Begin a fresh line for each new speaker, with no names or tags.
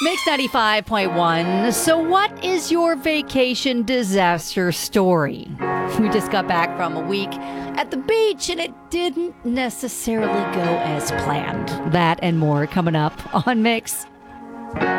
Mix 95.1. So, what is your vacation disaster story? We just got back from a week at the beach and it didn't necessarily go as planned. That and more coming up on Mix.